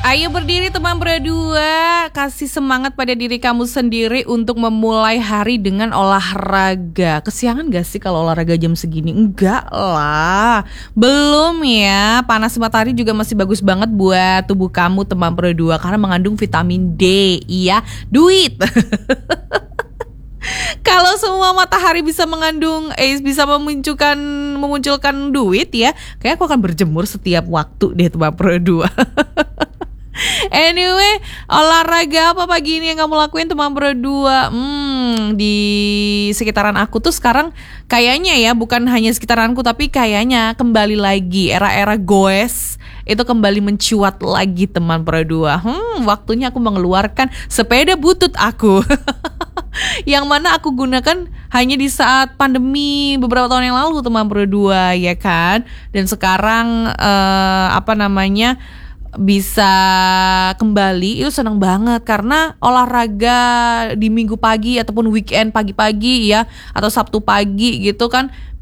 Ayo berdiri teman berdua, kasih semangat pada diri kamu sendiri untuk memulai hari dengan olahraga. Kesiangan gak sih kalau olahraga jam segini? Enggak lah, belum ya. Panas matahari juga masih bagus banget buat tubuh kamu teman berdua, karena mengandung vitamin D, iya, duit. Kalau semua matahari bisa bisa memunculkan duit ya, kayak aku akan berjemur setiap waktu deh teman berdua. Anyway, olahraga apa pagi ini yang kamu lakuin teman berdua? Di sekitaran aku tuh sekarang kayaknya ya, bukan hanya sekitaranku, tapi kayaknya kembali lagi era-era goes itu kembali mencuat lagi teman berdua. Waktunya aku mengeluarkan sepeda butut aku. Yang mana aku gunakan hanya di saat pandemi beberapa tahun yang lalu teman berdua, ya kan? Dan sekarang bisa kembali, itu senang banget karena olahraga di minggu pagi ataupun weekend pagi-pagi ya, atau Sabtu pagi gitu kan,